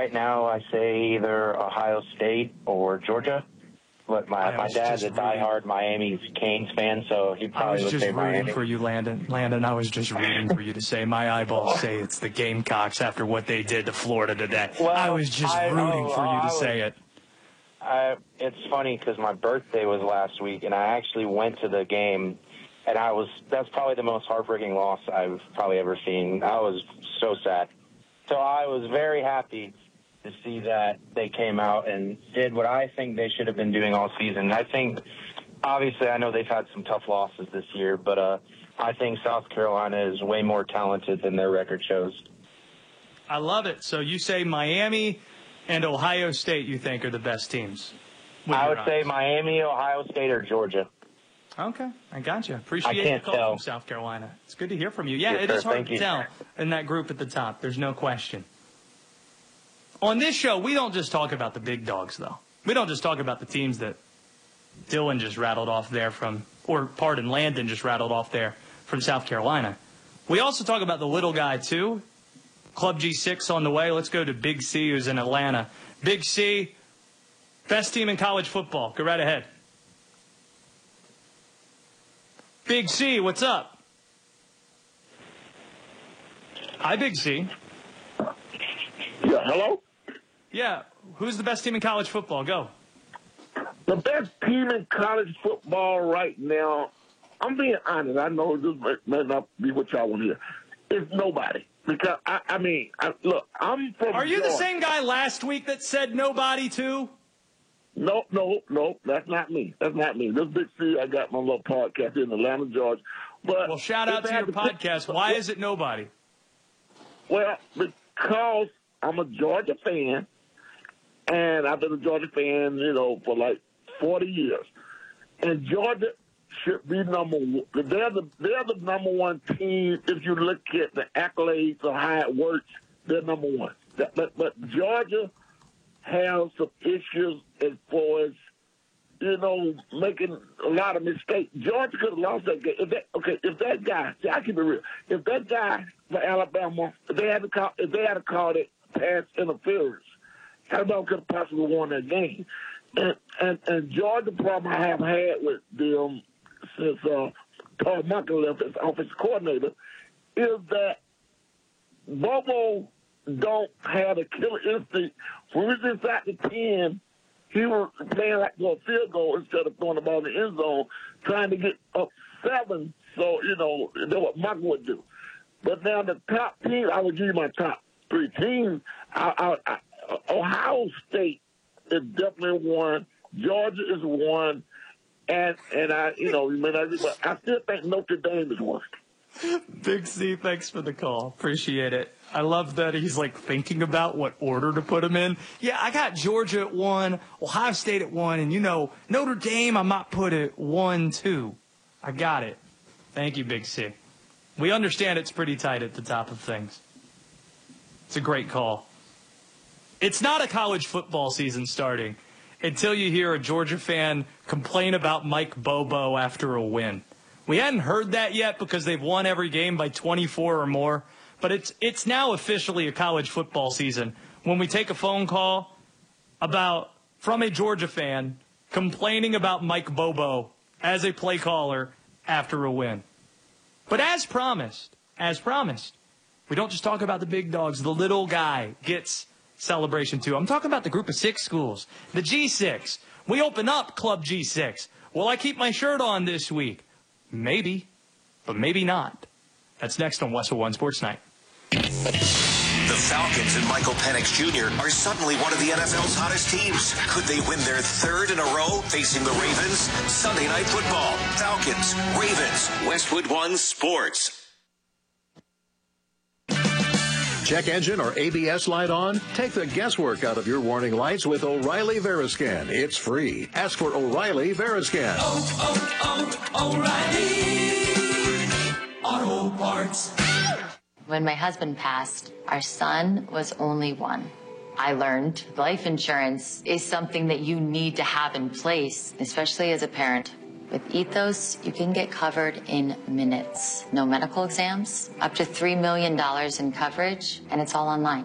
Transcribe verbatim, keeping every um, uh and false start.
right now, I say either Ohio State or Georgia. But my, my dad's a diehard Miami Canes fan, so he probably would say Miami. I was just rooting for you, Landon. Landon, I was just rooting for you to say my eyeballs say it's the Gamecocks after what they did to Florida today. Well, I was just I, rooting oh, for you to was, say it. I, it's funny because my birthday was last week, and I actually went to the game, and I was that's probably the most heartbreaking loss I've probably ever seen. I was so sad. So I was very happy to see that they came out and did what I think they should have been doing all season. I think, obviously, I know they've had some tough losses this year, but uh, I think South Carolina is way more talented than their record shows. I love it. So you say Miami and Ohio State you think are the best teams? I would say Miami, Ohio State, or Georgia. Okay, I got you. Appreciate I can't the call tell. from South Carolina. It's good to hear from you. Yeah, yes, it sir. is hard Thank to you. tell in that group at the top. There's no question. On this show, we don't just talk about the big dogs, though. We don't just talk about the teams that Dylan just rattled off there from, or pardon, Landon just rattled off there from South Carolina. We also talk about the little guy, too. Club G six on the way. Let's go to Big C, who's in Atlanta. Big C, best team in college football. Go right ahead. Big C, what's up? Hi, Big C. Yeah, hello? Yeah, who's the best team in college football? Go. The best team in college football right now, I'm being honest. I know this may not be what y'all want to hear. It's nobody. Because, I, I mean, I, look, I'm from Are you Georgia. the same guy last week that said nobody, too? No, no, no, that's not me. That's not me. This Big C, I got my little podcast in Atlanta, Georgia. But well, shout out to your podcast. Why is it nobody? Well, because I'm a Georgia fan, and I've been a Georgia fan, you know, for like forty years. And Georgia should be number one. They're the, they're the number one team. If you look at the accolades of how it works, they're number one. But, but Georgia has some issues as far as, you know, making a lot of mistakes. Georgia could have lost that game. If that, okay, if that guy, see, I keep it real. If that guy for Alabama, if they had to call, if they had to call it pass interference, Alabama could have possibly won that game. And, and, and Georgia, the problem I have had with them since uh, Paul Michael left as offensive coordinator is that Bobo don't have a killer instinct. When we was inside the ten, he was playing like for a field goal instead of throwing the ball in the end zone, trying to get up seven. So, you know, that's what Michael would do. But now the top team, I would give you my top three teams. I, I, I, Ohio State is definitely one. Georgia is one. And, and I, you know, you may not, but I still think Notre Dame is one. Big C, thanks for the call. Appreciate it. I love that he's, like, thinking about what order to put him in. Yeah, I got Georgia at one, Ohio State at one, and, you know, Notre Dame I might put at one, too. I got it. Thank you, Big C. We understand it's pretty tight at the top of things. It's a great call. It's not a college football season starting until you hear a Georgia fan complain about Mike Bobo after a win. We hadn't heard that yet because they've won every game by twenty-four or more. But it's it's now officially a college football season when we take a phone call about from a Georgia fan complaining about Mike Bobo as a play caller after a win. But as promised, as promised, we don't just talk about the big dogs. The little guy gets celebration too. I'm talking about the group of six schools, the G six. We open up Club G six. Will I keep my shirt on this week? Maybe, but maybe not. That's next on Westwood One Sports Night. The Falcons and Michael Penix Junior are suddenly one of the N F L's hottest teams. Could they win their third in a row facing the Ravens? Sunday Night Football. Falcons, Ravens, Westwood One Sports. Check engine or A B S light on? Take the guesswork out of your warning lights with O'Reilly Veriscan. It's free. Ask for O'Reilly Veriscan. Oh, oh, oh, O'Reilly Auto Parts. When my husband passed, our son was only one. I learned life insurance is something that you need to have in place, especially as a parent. With Ethos, you can get covered in minutes. No medical exams, up to three million dollars in coverage, and it's all online.